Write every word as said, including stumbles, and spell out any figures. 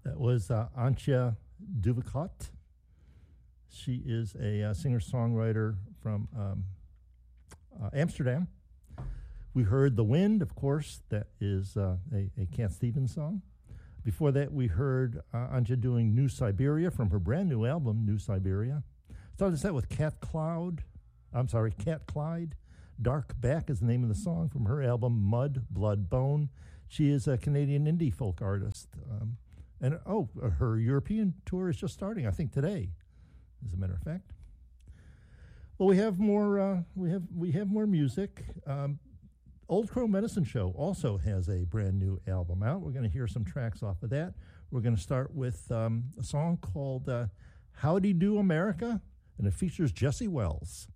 That was uh, Antje Duvekot. She is a uh, singer-songwriter from um, uh, Amsterdam. We heard The Wind, of course. That is uh, a, a Cat Stevens song. Before that, we heard uh, Antje doing New Siberia from her brand new album, New Siberia. Started that with Cat Cloud. I'm sorry, Cat Clyde. Dark Back is the name of the song from her album, Mud, Blood, Bone. She is a Canadian indie folk artist. Um, and, oh, her European tour is just starting, I think, today, as a matter of fact. Well, we have more, uh, we have, we have more music. Um, Old Crow Medicine Show also has a brand new album out. We're going to hear some tracks off of that. We're going to start with um, a song called uh, Howdy Do America, and it features Jesse Wells.